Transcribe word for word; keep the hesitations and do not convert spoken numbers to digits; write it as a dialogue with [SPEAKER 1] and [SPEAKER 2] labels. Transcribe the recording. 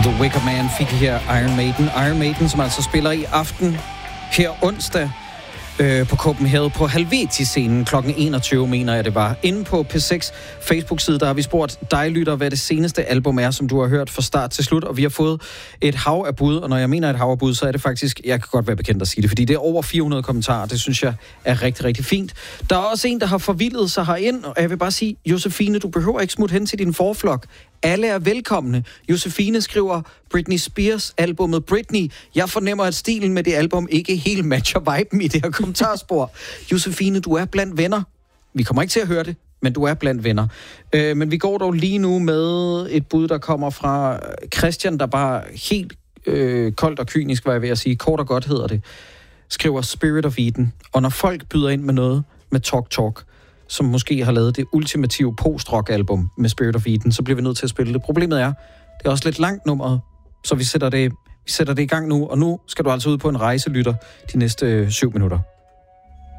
[SPEAKER 1] The Wicker Man fik her Iron Maiden. Iron Maiden, som altså spiller i aften her onsdag øh, på Copenhagen på Helveti-scenen klokken enogtyve, mener jeg det var. Inde på P seks Facebook-side, der har vi spurgt dig, lytter, hvad det seneste album er, som du har hørt fra start til slut, og vi har fået et hav af bud, og når jeg mener et hav af bud, så er det faktisk, jeg kan godt være bekendt at sige det, fordi det er over fire hundrede kommentarer, det synes jeg er rigtig, rigtig fint. Der er også en, der har forvildet sig herind, og jeg vil bare sige, Josefine, du behøver ikke smutte hen til din forflok. Alle er velkomne. Josefine skriver, Britney Spears albumet Britney. Jeg fornemmer, at stilen med det album ikke helt matcher viben i det her kommentarspor. Josefine, du er blandt venner. Vi kommer ikke til at høre det, men du er blandt venner. Øh, men vi går dog lige nu med et bud, der kommer fra Christian, der bare helt øh, koldt og kynisk, var jeg ved at sige, kort og godt hedder det, skriver Spirit of Eden. Og når folk byder ind med noget med Talk Talk, som måske har lavet det ultimative post-rock-album med Spirit of Eden, så bliver vi nødt til at spille det. Problemet er, det er også lidt langt nummer, så vi sætter det, vi sætter det i gang nu, og nu skal du altså ud på en rejse, lytter, de næste øh, syv minutter.